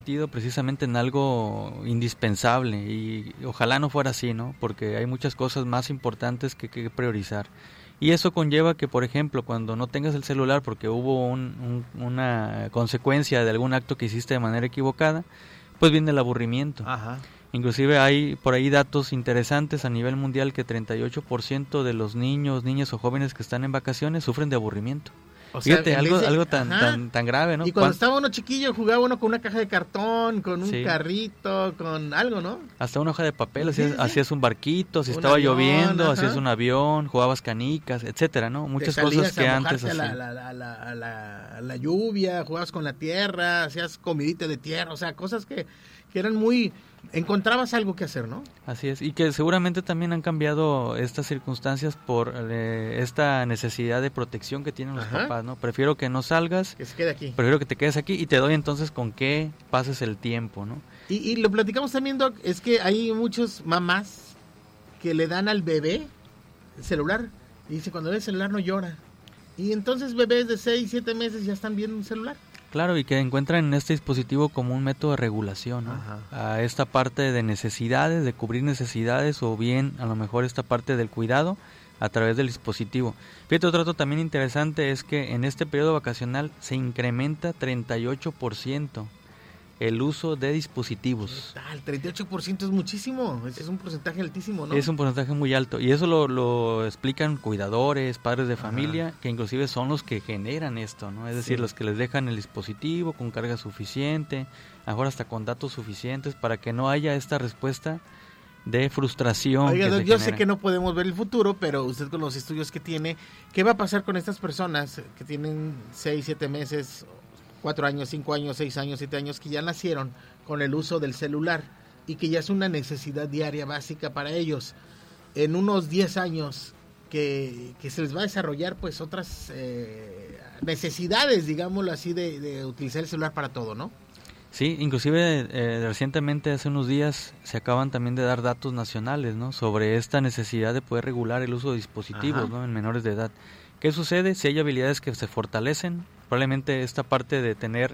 precisamente en algo indispensable y ojalá no fuera así, ¿no? Porque hay muchas cosas más importantes que priorizar. Y eso conlleva que, por ejemplo, cuando no tengas el celular porque hubo una consecuencia de algún acto que hiciste de manera equivocada, pues viene el aburrimiento. Ajá. Inclusive hay por ahí datos interesantes a nivel mundial que 38% de los niños, niñas o jóvenes que están en vacaciones sufren de aburrimiento. O sea, Fíjate, algo tan grave, ¿no? Y cuando estaba uno chiquillo jugaba uno con una caja de cartón, con un Sí. carrito, con algo, ¿no? Hasta una hoja de papel, Sí, sí. hacías un barquito, si Un estaba avión, lloviendo, ajá. hacías un avión, jugabas canicas, etcétera, ¿no? Muchas cosas que antes a hacían. la lluvia, jugabas con la tierra, hacías comidita de tierra, o sea, cosas que eran muy... Encontrabas algo que hacer, ¿no? Así es, y que seguramente también han cambiado estas circunstancias por esta necesidad de protección que tienen los Ajá. papás, ¿no? Prefiero que no salgas, Que se quede aquí. prefiero que te quedes aquí y te doy entonces con qué pases el tiempo, ¿no? Y lo platicamos también, Doc, es que hay muchos mamás que le dan al bebé el celular y dice, cuando ve el celular no llora. Y entonces bebés de 6, 7 meses ya están viendo un celular. Claro, y que encuentran en este dispositivo como un método de regulación, ¿no? Ajá. A esta parte de necesidades, de cubrir necesidades, o bien a lo mejor esta parte del cuidado a través del dispositivo. Fíjate, otro dato también interesante es que en este periodo vacacional se incrementa 38% el uso de dispositivos. El 38% es muchísimo, es un porcentaje altísimo, ¿no? Es un porcentaje muy alto y eso lo explican cuidadores, padres de familia, Ajá. que inclusive son los que generan esto, ¿no? Es decir, Sí. los que les dejan el dispositivo con carga suficiente, a lo mejor hasta con datos suficientes para que no haya esta respuesta de frustración. Oiga, que Doc, se yo sé genera. que no podemos ver el futuro, pero usted con los estudios que tiene, ¿qué va a pasar con estas personas que tienen 6, 7 meses, 4 años, 5 años, 6 años, 7 años, que ya nacieron con el uso del celular y que ya es una necesidad diaria básica para ellos? En unos 10 años que se les va a desarrollar pues otras necesidades, digámoslo así, de utilizar el celular para todo, ¿no? Sí, inclusive recientemente, hace unos días, se acaban también de dar datos nacionales, ¿no? Sobre esta necesidad de poder regular el uso de dispositivos, Ajá. ¿no? En menores de edad. ¿Qué sucede? Si hay habilidades que se fortalecen, probablemente esta parte de tener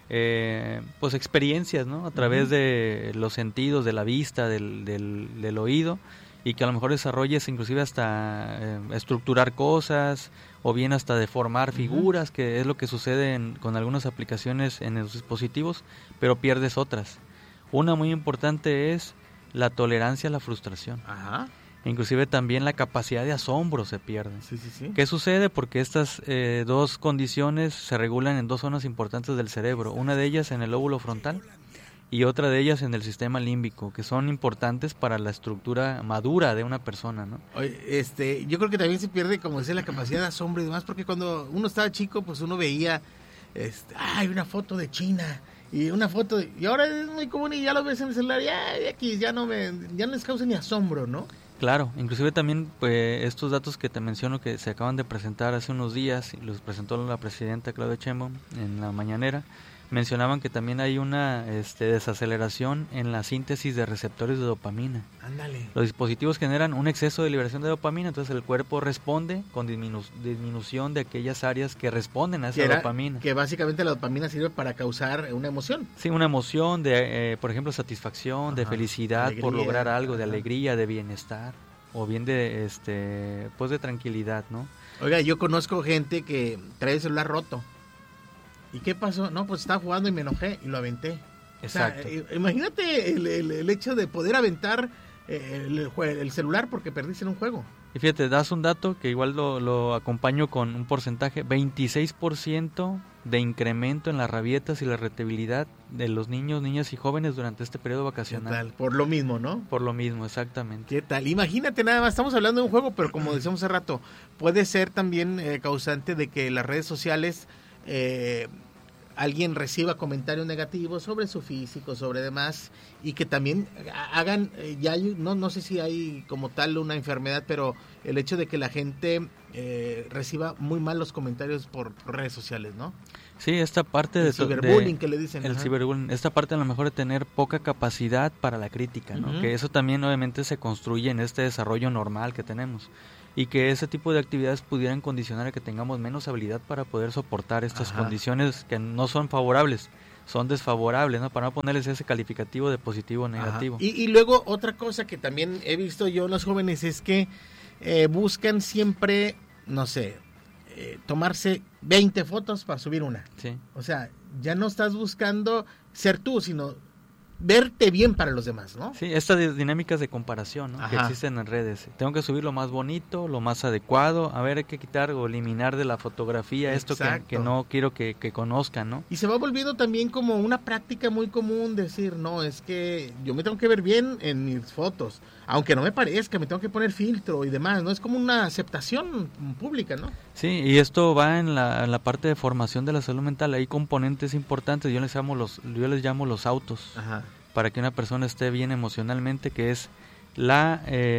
pues experiencias, ¿no? A través de los sentidos, de la vista, del oído, y que a lo mejor desarrolles inclusive hasta estructurar cosas, o bien hasta deformar figuras, que es lo que sucede con algunas aplicaciones en los dispositivos, pero pierdes otras. Una muy importante es la tolerancia a la frustración. Ajá. Inclusive también la capacidad de asombro se pierde. Sí, sí, sí. ¿Qué sucede? Porque estas dos condiciones se regulan en dos zonas importantes del cerebro. Una de ellas en el lóbulo frontal y otra de ellas en el sistema límbico, que son importantes para la estructura madura de una persona, ¿no? Oye, yo creo que también se pierde, como decía, la capacidad de asombro y demás, porque cuando uno estaba chico, pues uno veía, hay una foto de China y una foto, y ahora es muy común y ya lo ves en el celular, ya no les causa ni asombro, ¿no? Claro, inclusive también pues, estos datos que te menciono que se acaban de presentar hace unos días, y los presentó la presidenta Claudia Sheinbaum en la mañanera, mencionaban que también hay una desaceleración en la síntesis de receptores de dopamina. Ándale. Los dispositivos generan un exceso de liberación de dopamina, entonces el cuerpo responde con disminución de aquellas áreas que responden a esa dopamina. Que básicamente la dopamina sirve para causar una emoción. Sí, una emoción de, por ejemplo, satisfacción, de felicidad alegría, por lograr algo, de alegría, de bienestar, o bien de, pues de tranquilidad, ¿no? Oiga, yo conozco gente que trae el celular roto. ¿Y qué pasó? No, pues estaba jugando y me enojé y lo aventé. Exacto. O sea, imagínate el hecho de poder aventar el celular porque perdiste en un juego. Y fíjate, das un dato que igual lo acompaño con un porcentaje, 26% de incremento en las rabietas y la irritabilidad de los niños, niñas y jóvenes durante este periodo vacacional. ¿Qué tal? Por lo mismo, ¿no? Por lo mismo, exactamente. ¿Qué tal? Imagínate nada más, estamos hablando de un juego, pero como decíamos hace rato, puede ser también causante de que las redes sociales alguien reciba comentarios negativos sobre su físico, sobre demás, y que también hagan, ya hay, no sé si hay como tal una enfermedad, pero el hecho de que la gente reciba muy mal los comentarios por redes sociales, ¿no? Sí, esta parte de ciberbullying que le dicen. El ciberbullying, esta parte a lo mejor de tener poca capacidad para la crítica, ¿no? Que eso también obviamente se construye en este desarrollo normal que tenemos. Y que ese tipo de actividades pudieran condicionar a que tengamos menos habilidad para poder soportar estas condiciones que no son favorables. son desfavorables, ¿no? Para no ponerles ese calificativo de positivo o negativo. Y luego otra cosa que también he visto yo en los jóvenes es que buscan siempre, no sé, tomarse 20 fotos para subir una. Sí. O sea, ya no estás buscando ser tú, sino verte bien para los demás, ¿no? Sí, estas dinámicas de comparación, ¿no? Que existen en redes. Tengo que subir lo más bonito, lo más adecuado. A ver, hay que quitar o eliminar de la fotografía esto que no quiero que conozcan, ¿no? Y se va volviendo también como una práctica muy común decir, no, es que yo me tengo que ver bien en mis fotos. Aunque no me parezca, me tengo que poner filtro y demás, ¿no? Es como una aceptación pública, ¿no? Sí, y esto va en la parte de formación de la salud mental. Hay componentes importantes, yo les llamo los autos. Ajá. Para que una persona esté bien emocionalmente, que es la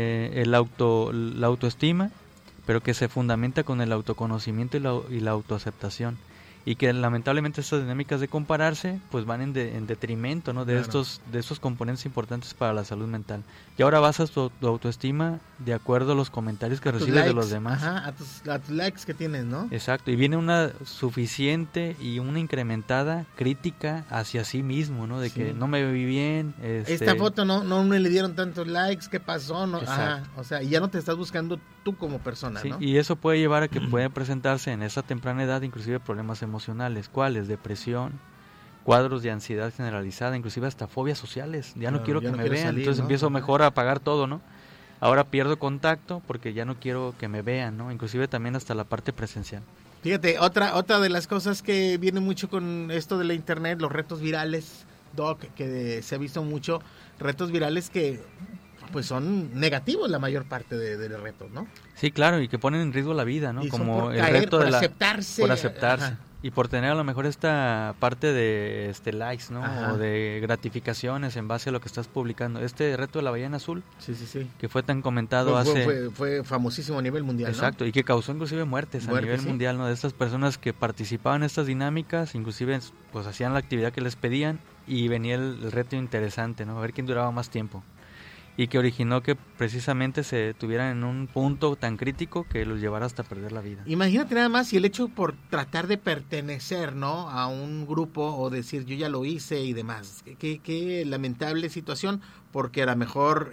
autoestima, pero que se fundamenta con el autoconocimiento y la autoaceptación. Y que lamentablemente estas dinámicas de compararse pues van en detrimento, ¿no? de estos componentes importantes para la salud mental. Y ahora basas tu autoestima de acuerdo a los comentarios que recibes de los demás. Ajá, a tus likes que tienes, ¿no? Exacto, y viene una suficiente y una incrementada crítica hacia sí mismo, ¿no? De que no me vi bien. Esta foto no me le dieron tantos likes, ¿qué pasó? ¿No? Ajá, o sea, y ya no te estás buscando tú como persona, sí, ¿no? Y eso puede llevar a que pueda presentarse en esa temprana edad inclusive problemas emocionales. ¿Cuáles? Depresión, cuadros de ansiedad generalizada, inclusive hasta fobias sociales. Ya no quiero que me vean, salir, entonces empiezo mejor a apagar todo, ¿no? Ahora pierdo contacto porque ya no quiero que me vean, ¿no? Inclusive también hasta la parte presencial. Fíjate, otra de las cosas que viene mucho con esto de la internet, los retos virales, Doc, que se ha visto mucho, retos virales que pues son negativos la mayor parte de los retos, ¿no? Sí, claro, y que ponen en riesgo la vida, ¿no? Y como por el caer, reto por de aceptarse. por aceptarse. Ajá. Y por tener a lo mejor esta parte de likes, ¿no? Ajá. O de gratificaciones en base a lo que estás publicando. Este reto de la ballena azul, sí. que fue tan comentado fue famosísimo a nivel mundial, exacto, ¿no? Y que causó inclusive muertes a nivel mundial, ¿no? De estas personas que participaban en estas dinámicas, inclusive pues hacían la actividad que les pedían y venía el reto interesante, ¿no? A ver quién duraba más tiempo. Y que originó que precisamente se tuvieran en un punto tan crítico que los llevara hasta perder la vida. Imagínate nada más si el hecho por tratar de pertenecer, ¿no? A un grupo o decir yo ya lo hice y demás. Qué lamentable situación, porque a lo mejor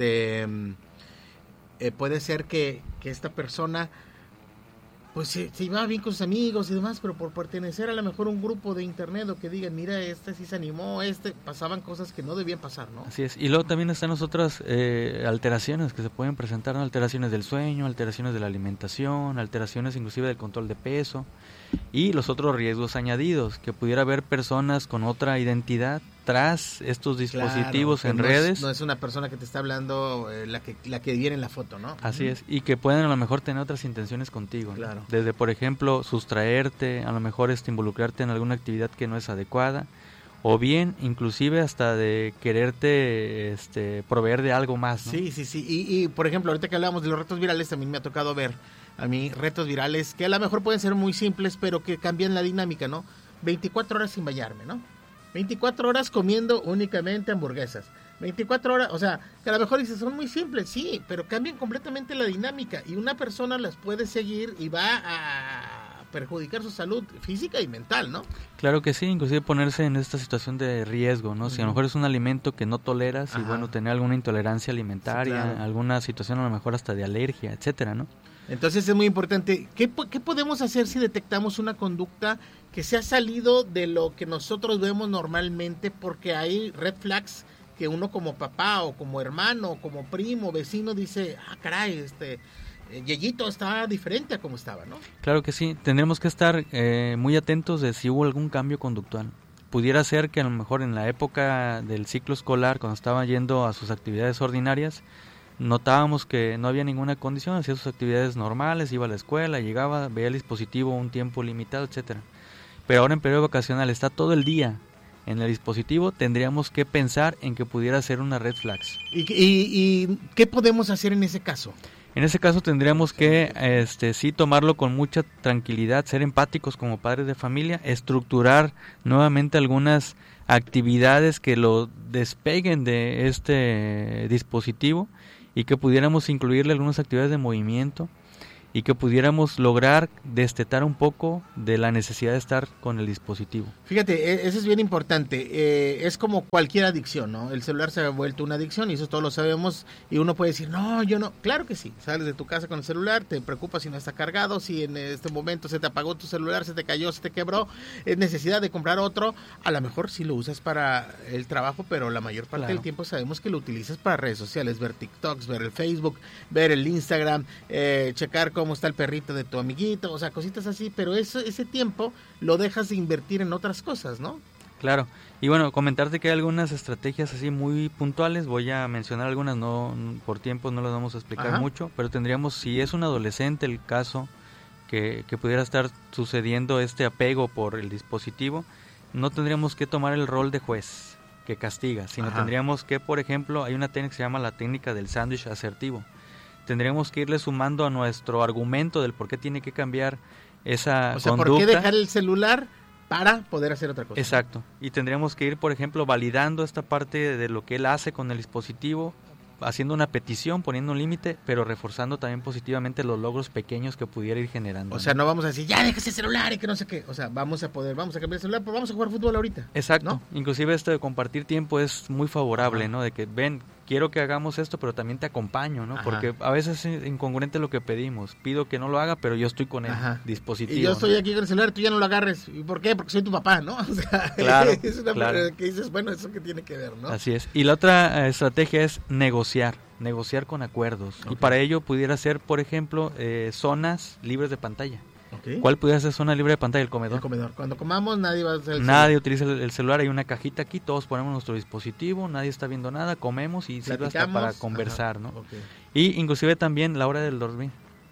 puede ser que esta persona pues se iba bien con sus amigos y demás, pero por pertenecer a lo mejor a un grupo de internet o que digan, mira, sí se animó, pasaban cosas que no debían pasar, ¿no? Así es, y luego también están las otras alteraciones que se pueden presentar, ¿no? Alteraciones del sueño, alteraciones de la alimentación, alteraciones inclusive del control de peso y los otros riesgos añadidos, que pudiera haber personas con otra identidad tras estos dispositivos en redes. No es una persona que te está hablando la que viene en la foto, ¿no? Así es, y que pueden a lo mejor tener otras intenciones contigo, ¿no? Claro. Desde, por ejemplo, sustraerte, a lo mejor involucrarte en alguna actividad que no es adecuada, o bien inclusive hasta de quererte proveer de algo más, ¿no? Sí, y por ejemplo, ahorita que hablamos de los retos virales, también me ha tocado ver a mí retos virales que a lo mejor pueden ser muy simples, pero que cambian la dinámica, ¿no? 24 horas sin bañarme, ¿no? 24 horas comiendo únicamente hamburguesas. 24 horas, o sea, que a lo mejor dices, son muy simples, sí, pero cambian completamente la dinámica y una persona las puede seguir y va a perjudicar su salud física y mental, ¿no? Claro que sí, inclusive ponerse en esta situación de riesgo, ¿no? Si a lo mejor es un alimento que no toleras y bueno, tener alguna intolerancia alimentaria, sí, claro, alguna situación a lo mejor hasta de alergia, etcétera, ¿no? Entonces es muy importante, ¿qué podemos hacer si detectamos una conducta que se ha salido de lo que nosotros vemos normalmente? Porque hay red flags que uno como papá o como hermano o como primo, vecino dice, caray, Yeyito está diferente a como estaba, ¿no? Claro que sí, tendremos que estar muy atentos de si hubo algún cambio conductual. Pudiera ser que a lo mejor en la época del ciclo escolar, cuando estaba yendo a sus actividades ordinarias, notábamos que no había ninguna condición, hacía sus actividades normales, iba a la escuela, llegaba, veía el dispositivo un tiempo limitado, etcétera. Pero ahora en periodo vacacional está todo el día en el dispositivo, tendríamos que pensar en que pudiera ser una red flags. ¿Y qué podemos hacer en ese caso? En ese caso tendríamos que sí tomarlo con mucha tranquilidad, ser empáticos como padres de familia, estructurar nuevamente algunas actividades que lo despeguen de este dispositivo y que pudiéramos incluirle algunas actividades de movimiento y que pudiéramos lograr destetar un poco de la necesidad de estar con el dispositivo. Fíjate, eso es bien importante. Es como cualquier adicción, ¿no? El celular se ha vuelto una adicción y eso todos lo sabemos, y uno puede decir, no, yo no. Claro que sí, sales de tu casa con el celular, te preocupas si no está cargado, si en este momento se te apagó tu celular, se te cayó, se te quebró, es necesidad de comprar otro. A lo mejor sí lo usas para el trabajo, pero la mayor parte del tiempo sabemos que lo utilizas para redes sociales, ver TikToks, ver el Facebook, ver el Instagram, checar cómo está el perrito de tu amiguito, o sea, cositas así, pero ese tiempo lo dejas de invertir en otras cosas, ¿no? Claro, y bueno, comentarte que hay algunas estrategias así muy puntuales, voy a mencionar algunas, no por tiempo no las vamos a explicar mucho, pero tendríamos, si es un adolescente el caso que pudiera estar sucediendo este apego por el dispositivo, no tendríamos que tomar el rol de juez que castiga, sino tendríamos que, por ejemplo, hay una técnica que se llama la técnica del sándwich asertivo. Tendríamos que irle sumando a nuestro argumento del por qué tiene que cambiar esa conducta. O sea, ¿por qué dejar el celular para poder hacer otra cosa? Exacto. Y tendríamos que ir, por ejemplo, validando esta parte de lo que él hace con el dispositivo, haciendo una petición, poniendo un límite, pero reforzando también positivamente los logros pequeños que pudiera ir generando. O sea, no vamos a decir, ya deja ese celular y que no sé qué. O sea, vamos a cambiar el celular, pero vamos a jugar fútbol ahorita. Exacto. ¿No? Inclusive esto de compartir tiempo es muy favorable, ¿no? De que, ven, quiero que hagamos esto, pero también te acompaño, ¿no? Porque a veces es incongruente lo que pedimos. Pido que no lo haga, pero yo estoy con el dispositivo. Y yo estoy aquí con el celular, tú ya no lo agarres. ¿Y por qué? Porque soy tu papá, ¿no? O sea, claro, es una manera que dices, bueno, ¿eso qué tiene que ver, no? Así es. Y la otra estrategia es negociar con acuerdos. Y para ello pudiera ser, por ejemplo, zonas libres de pantalla. ¿Cuál pudiera ser zona libre de pantalla? El comedor. El comedor. Cuando comamos nadie va a hacer Nadie utiliza el celular, hay una cajita aquí, todos ponemos nuestro dispositivo, nadie está viendo nada, comemos y sirve hasta para conversar, ¿no? Y inclusive también la hora del dormir.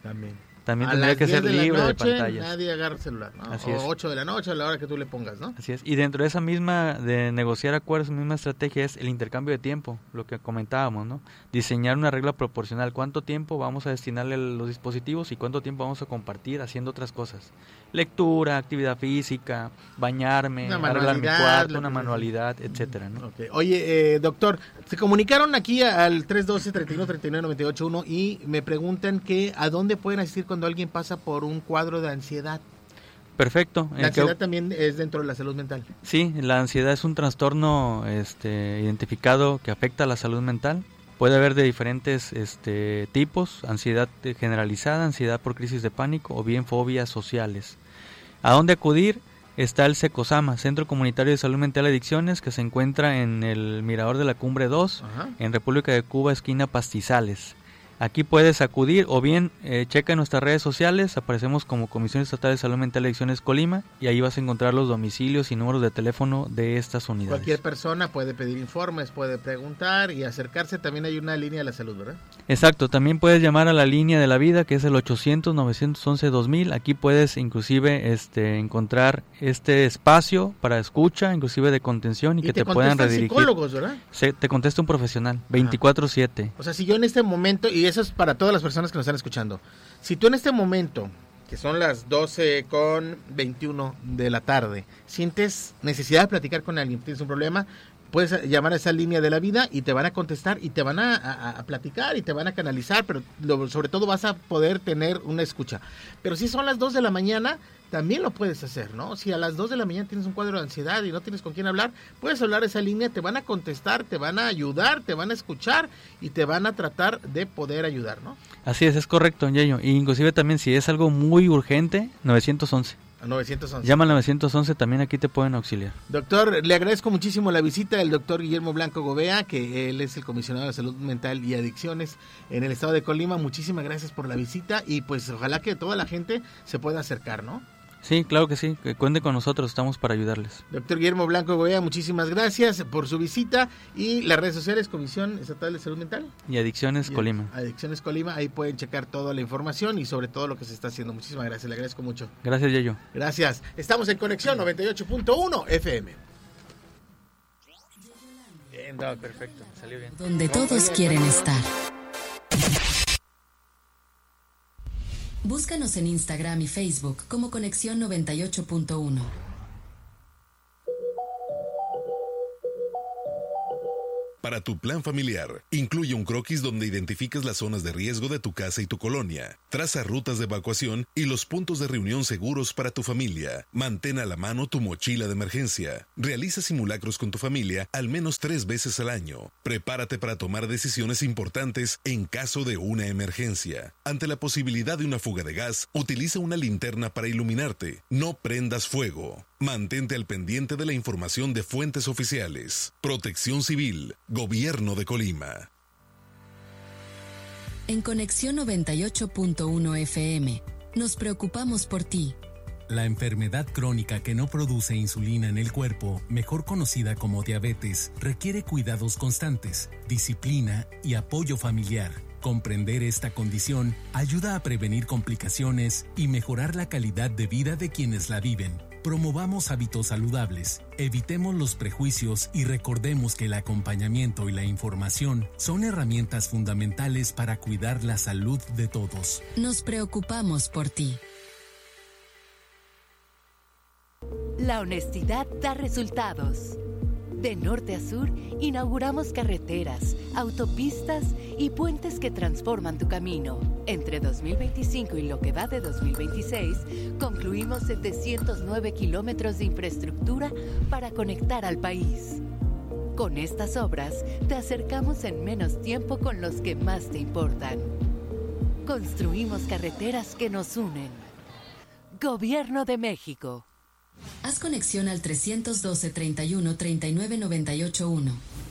También tendría que ser libre de pantallas. Nadie agarra el celular, ¿no? Así es. 8 de la noche, a la hora que tú le pongas, ¿no? Así es. Y dentro de esa misma, de negociar acuerdos, misma estrategia es el intercambio de tiempo, lo que comentábamos, ¿no? Diseñar una regla proporcional. ¿Cuánto tiempo vamos a destinarle a los dispositivos y cuánto tiempo vamos a compartir haciendo otras cosas? Lectura, actividad física, bañarme, arreglar mi cuarto, una manualidad, etcétera, ¿no? Oye, doctor, se comunicaron aquí al 312-31-39-98-1 y me preguntan que ¿a dónde pueden asistir cuando alguien pasa por un cuadro de ansiedad? Perfecto. La ansiedad también es dentro de la salud mental. Sí, la ansiedad es un trastorno identificado que afecta a la salud mental. Puede haber de diferentes tipos, ansiedad generalizada, ansiedad por crisis de pánico o bien fobias sociales. ¿A dónde acudir? Está el SECOSAMA, Centro Comunitario de Salud Mental y Adicciones, que se encuentra en el Mirador de la Cumbre 2, en República de Cuba, esquina Pastizales. Aquí puedes acudir o bien checa en nuestras redes sociales, aparecemos como Comisión Estatal de Salud Mental y Adicciones Colima y ahí vas a encontrar los domicilios y números de teléfono de estas unidades. Cualquier persona puede pedir informes, puede preguntar y acercarse. También hay una línea de la salud, ¿verdad? Exacto, también puedes llamar a la línea de la vida que es el 800-911-2000. Aquí puedes inclusive encontrar este espacio para escucha, inclusive de contención y que te puedan redirigir. Psicólogos, ¿verdad? Te contesta un profesional, 24/7. O sea, si yo en este momento, y eso es para todas las personas que nos están escuchando, si tú en este momento, que son las 12:21 de la tarde, sientes necesidad de platicar con alguien, tienes un problema, puedes llamar a esa línea de la vida y te van a contestar y te van a platicar y te van a canalizar, pero sobre todo vas a poder tener una escucha. Pero si son las 2 de la mañana, también lo puedes hacer, ¿no? Si a las 2 de la mañana tienes un cuadro de ansiedad y no tienes con quién hablar, puedes hablar a esa línea, te van a contestar, te van a ayudar, te van a escuchar y te van a tratar de poder ayudar, ¿no? Así es correcto, Yayo. Y inclusive también si es algo muy urgente, 911. 911. Llama al 911, también aquí te pueden auxiliar. Doctor, le agradezco muchísimo la visita del doctor Guillermo Blanco Gobea, que él es el comisionado de Salud Mental y Adicciones en el estado de Colima. Muchísimas gracias por la visita y pues ojalá que toda la gente se pueda acercar, ¿no? Sí, claro que sí, que cuente con nosotros, estamos para ayudarles. Doctor Guillermo Blanco Gobea, muchísimas gracias por su visita y las redes sociales, Comisión Estatal de Salud Mental y Adicciones Colima. Adicciones Colima, ahí pueden checar toda la información y sobre todo lo que se está haciendo. Muchísimas gracias, le agradezco mucho. Gracias, Yayo. Gracias. Estamos en Conexión 98.1 FM. Bien, perfecto, salió bien. Donde todos quieren estar. Búscanos en Instagram y Facebook como Conexión 98.1. Para tu plan familiar, incluye un croquis donde identificas las zonas de riesgo de tu casa y tu colonia. Traza rutas de evacuación y los puntos de reunión seguros para tu familia. Mantén a la mano tu mochila de emergencia. Realiza simulacros con tu familia al menos 3 veces al año. Prepárate para tomar decisiones importantes en caso de una emergencia. Ante la posibilidad de una fuga de gas, utiliza una linterna para iluminarte. No prendas fuego. Mantente al pendiente de la información de fuentes oficiales. Protección Civil, Gobierno de Colima. En Conexión 98.1 FM, nos preocupamos por ti. La enfermedad crónica que no produce insulina en el cuerpo, mejor conocida como diabetes, requiere cuidados constantes, disciplina y apoyo familiar. Comprender esta condición ayuda a prevenir complicaciones y mejorar la calidad de vida de quienes la viven. Promovamos hábitos saludables, evitemos los prejuicios y recordemos que el acompañamiento y la información son herramientas fundamentales para cuidar la salud de todos. Nos preocupamos por ti. La honestidad da resultados. De norte a sur, inauguramos carreteras, autopistas y puentes que transforman tu camino. Entre 2025 y lo que va de 2026, concluimos 709 kilómetros de infraestructura para conectar al país. Con estas obras, te acercamos en menos tiempo con los que más te importan. Construimos carreteras que nos unen. Gobierno de México. Haz conexión al 312 31 39 98 1.